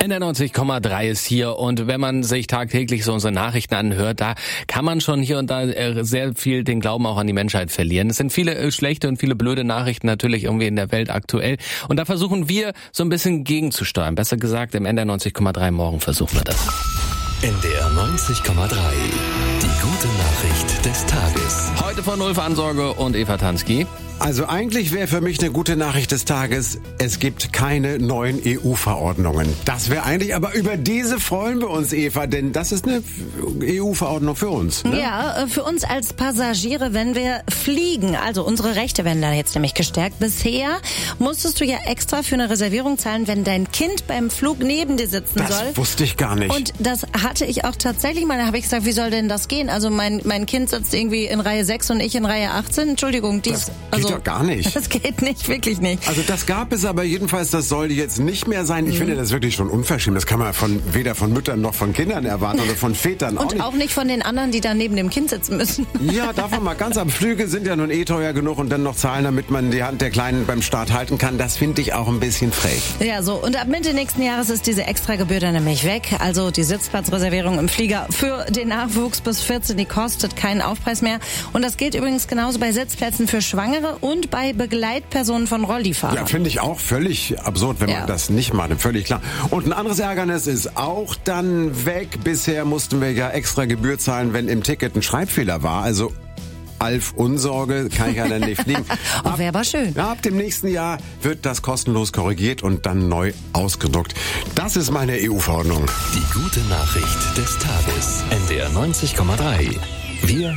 91,3 ist hier und wenn man sich tagtäglich so unsere Nachrichten anhört, da kann man schon hier und da sehr viel den Glauben auch an die Menschheit verlieren. Es sind viele schlechte und viele blöde Nachrichten natürlich irgendwie in der Welt aktuell und da versuchen wir so ein bisschen gegenzusteuern. Besser gesagt, im NDR 90,3 morgen versuchen wir das. NDR 90,3, die gute Nachricht des Tages. Heute von Ulf Ansorge und Eva Tansky. Also eigentlich wäre für mich eine gute Nachricht des Tages, es gibt keine neuen EU-Verordnungen. Das wäre eigentlich, aber über diese freuen wir uns, Eva, denn das ist eine EU-Verordnung für uns. Ne? Ja, für uns als Passagiere, wenn wir fliegen. Also unsere Rechte werden da jetzt nämlich gestärkt. Bisher musstest du ja extra für eine Reservierung zahlen, wenn dein Kind beim Flug neben dir sitzen soll. Das wusste ich gar nicht. Und das hatte ich auch tatsächlich mal. Da habe ich gesagt, wie soll denn das gehen? Also mein Kind sitzt irgendwie in Reihe 6 und ich in Reihe 18. Entschuldigung, das geht doch gar nicht. Das geht nicht, wirklich nicht. Also das gab es aber jedenfalls, das soll jetzt nicht mehr sein. Ich finde das wirklich schon unverschämt. Das kann man weder von Müttern noch von Kindern erwarten oder von Vätern und auch nicht von den anderen, die da neben dem Kind sitzen müssen. Ja, davon mal ganz ab. Flüge sind ja nun teuer genug und dann noch zahlen, damit man die Hand der Kleinen beim Start halten kann. Das finde ich auch ein bisschen frech. Ja, so. Und ab Mitte nächsten Jahres ist diese Extragebühr dann nämlich weg. Also die Sitzplatzreservierung im Flieger für den Nachwuchs bis 14, die kostet keinen Aufpreis mehr. Und das gilt übrigens genauso bei Sitzplätzen für Schwangere und bei Begleitpersonen von Rollifahrern. Ja, finde ich auch völlig absurd, wenn man das nicht macht. Völlig klar. Und ein anderes Ärgernis ist auch dann weg. Bisher mussten wir ja extra Gebühr zahlen, wenn im Ticket ein Schreibfehler war. Also Alf Unsorge, kann ich ja dann nicht fliegen. Wäre aber schön. Ja, ab dem nächsten Jahr wird das kostenlos korrigiert und dann neu ausgedruckt. Das ist meine EU-Verordnung. Die gute Nachricht des Tages. NDR 90,3. Wir